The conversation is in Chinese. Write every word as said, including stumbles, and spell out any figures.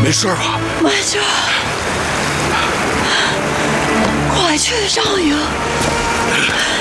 没事吧？ 没事。快去上营。